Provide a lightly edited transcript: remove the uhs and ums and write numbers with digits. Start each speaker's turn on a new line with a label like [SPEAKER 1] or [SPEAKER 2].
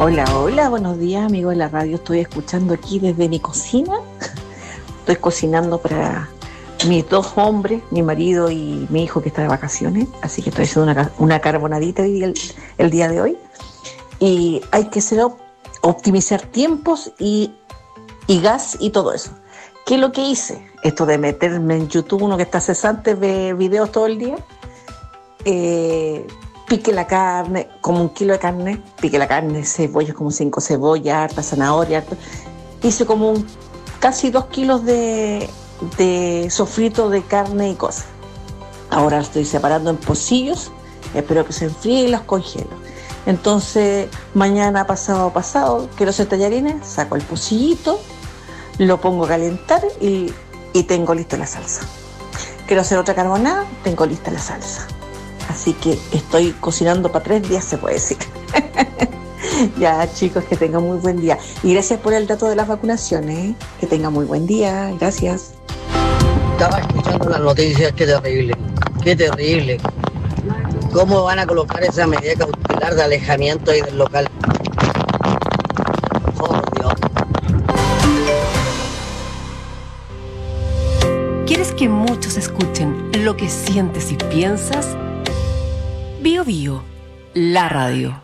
[SPEAKER 1] Hola, hola, buenos días amigos de la radio. Estoy escuchando aquí desde mi cocina. Estoy cocinando para mis dos hombres, mi marido y mi hijo que está de vacaciones. Así que estoy haciendo una carbonadita el día de hoy. Y hay que optimizar tiempos y gas y todo eso. ¿Qué es lo que hice? Esto de meterme en YouTube, uno que está cesante, ve videos todo el día. Pique la carne, como 1 kilo de carne, pique la carne, cebollas, como 5 cebollas, harta zanahoria, hice como casi 2 kilos de sofrito de carne y cosas. Ahora lo estoy separando en pocillos, espero que se enfríe y los congelo. Entonces, mañana, pasado, quiero hacer tallarines, saco el pocillito, lo pongo a calentar y tengo lista la salsa. Quiero hacer otra carbonada, tengo lista la salsa. Así que estoy cocinando para 3 días, se puede decir. Ya, chicos, que tengan muy buen día. Y gracias por el dato de las vacunaciones. Que tengan muy buen día. Gracias.
[SPEAKER 2] Estaba escuchando las noticias, qué terrible, qué terrible. ¿Cómo van a colocar esa medida cautelar de alejamiento ahí del local? Oh, por Dios.
[SPEAKER 3] ¿Quieres que muchos escuchen lo que sientes y piensas? Bio Bio, la radio.